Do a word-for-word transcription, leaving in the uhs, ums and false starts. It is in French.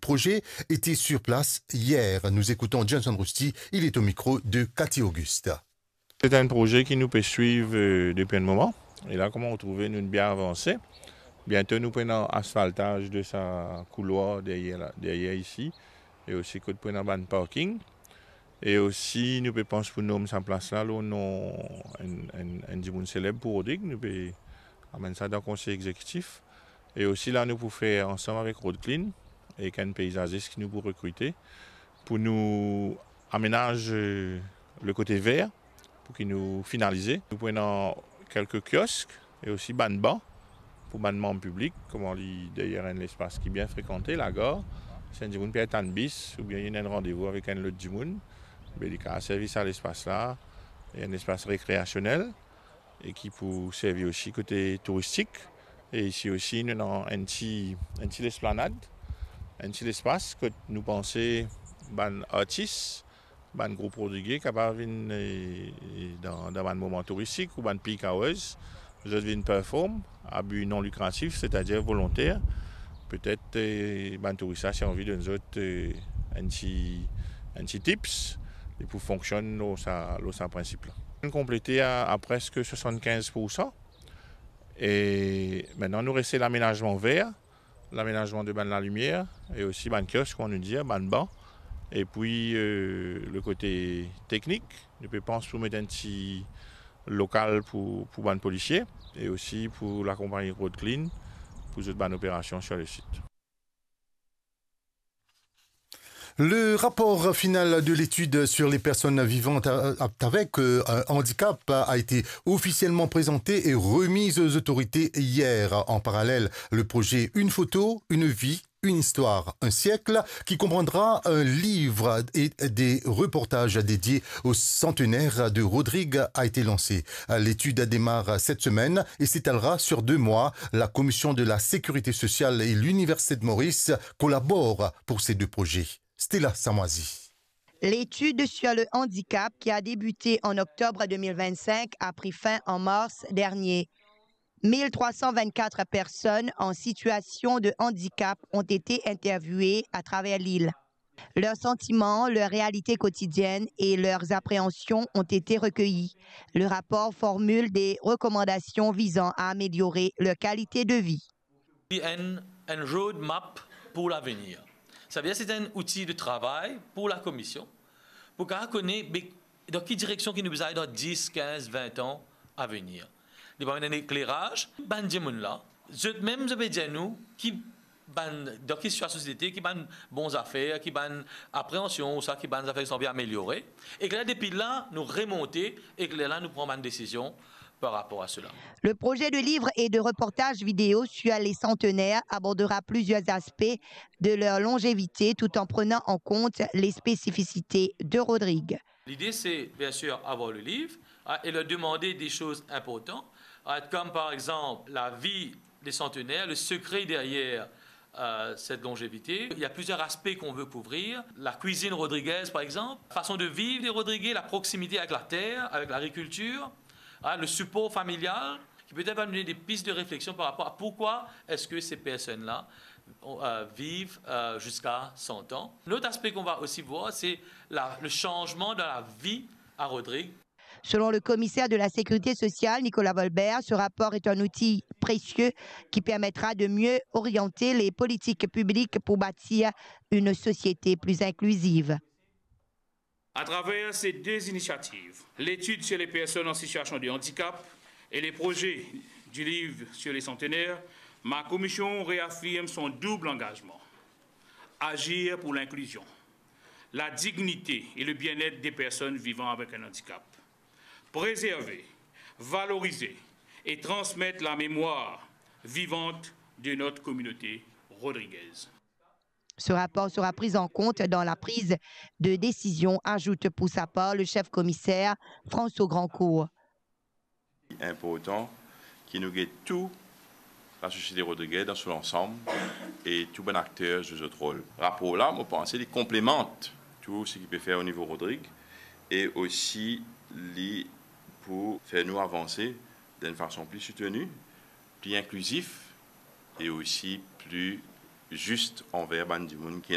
projet était sur place hier. Nous écoutons Johnson Rusty, il est au micro de Cathy Auguste. C'est un projet qui nous peut suivre euh, depuis un moment. Et là, comment on trouve nous bien avancé. Bientôt, nous prenons asphaltage de sa couloir derrière, derrière ici. Et aussi, que nous prenons un parking. Et aussi, nous pensons pour nous, en place là, nous avons un, un, un, un célèbre pour Rodrigue. Nous pouvons amener ça dans le conseil exécutif. Et aussi, là, nous pouvons faire ensemble avec Road Clean et un paysagiste qui nous peut recruter pour nous aménager le côté vert pour qu'il nous finalise. Nous prenons quelques kiosques et aussi ban bancs pour ban membres publics, comme on dit d'ailleurs un espace qui est bien fréquenté, la gare. C'est un monde peut être un bis ou bien il y a un rendez-vous avec un autre du monde. Il y a un service à l'espace là, et un espace récréationnel et qui peut servir aussi côté touristique. Et ici aussi, nous avons un petit, un petit esplanade, un petit espace que nous pensons ban artistes, ban groupe portugais capable de venir dans, dans un moment touristique ou ban peak hours, vous venir performer à but non lucratif, c'est-à-dire volontaire. Peut-être ban touristes si envie de nous autres un petit, un petit tips et pour fonctionner dans sa principe là. On complété à, à presque soixante-quinze pour cent. Et maintenant, nous restons l'aménagement vert, l'aménagement de ban de la lumière et aussi ban kiosque, on nous dit, ban banc. Et puis, euh, le côté technique, nous pensons pour mettre un petit local pour, pour ban policiers et aussi pour la compagnie Road Clean pour toute ban opération sur le site. Le rapport final de l'étude sur les personnes vivantes avec un handicap a été officiellement présenté et remis aux autorités hier. En parallèle, le projet Une photo, une vie, une histoire, un siècle, qui comprendra un livre et des reportages dédiés aux centenaires de Rodrigue a été lancé. L'étude démarre cette semaine et s'étalera sur deux mois. La Commission de la Sécurité sociale et l'Université de Maurice collaborent pour ces deux projets. Stella Samoisi. L'étude sur le handicap qui a débuté en octobre deux mille vingt-cinq a pris fin en mars dernier. mille trois cent vingt-quatre personnes en situation de handicap ont été interviewées à travers l'île. Leurs sentiments, leurs réalités quotidiennes et leurs appréhensions ont été recueillis. Le rapport formule des recommandations visant à améliorer leur qualité de vie. Un, un roadmap pour l'avenir. Ça veut dire que c'est un outil de travail pour la commission, pour qu'on connaisse dans quelle direction qui nous besoin dans dix, quinze, vingt ans à venir. Il y a un éclairage, là, même je vais dire nous, qui dans quelle société, qui ban bonnes affaires, qui ban appréhension, ça, qui ban affaires qui sont bien améliorées. Et que là, depuis là, nous remonter et que là, nous prenons une décision par rapport à cela. Le projet de livre et de reportage vidéo sur les centenaires abordera plusieurs aspects de leur longévité tout en prenant en compte les spécificités de Rodrigue. L'idée, c'est bien sûr avoir le livre et leur demander des choses importantes, comme par exemple la vie des centenaires, le secret derrière euh, cette longévité. Il y a plusieurs aspects qu'on veut couvrir. La cuisine rodriguaise, par exemple, la façon de vivre des Rodriguais, la proximité avec la terre, avec l'agriculture. Ah, le support familial, qui peut-être va donner des pistes de réflexion par rapport à pourquoi est-ce que ces personnes-là euh, vivent euh, jusqu'à cent ans. L'autre aspect qu'on va aussi voir, c'est le changement dans la vie à Rodrigue. Selon le commissaire de la Sécurité sociale, Nicolas Volbert, ce rapport est un outil précieux qui permettra de mieux orienter les politiques publiques pour bâtir une société plus inclusive. À travers ces deux initiatives, l'étude sur les personnes en situation de handicap et les projets du livre sur les centenaires, ma commission réaffirme son double engagement. Agir pour l'inclusion, la dignité et le bien-être des personnes vivant avec un handicap. Préserver, valoriser et transmettre la mémoire vivante de notre communauté rodriguaise. Ce rapport sera pris en compte dans la prise de décision, ajoute pour sa part le chef-commissaire François Grandcourt. Important qui nous guide tout la société rodriguaise dans son ensemble et tout bon acteur de notre rôle. Le rapport là, je pense qu'il complémente tout ce qu'il peut faire au niveau Rodrigue et aussi les pour faire nous avancer d'une façon plus soutenue, plus inclusive et aussi plus juste envers les gens qui